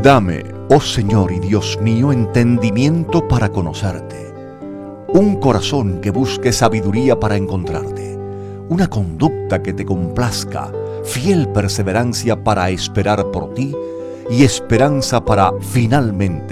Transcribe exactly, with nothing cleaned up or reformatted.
Dame, oh Señor y Dios mío, entendimiento para conocerte, un corazón que busque sabiduría para encontrarte, una conducta que te complazca, fiel perseverancia para esperar por ti y esperanza para finalmente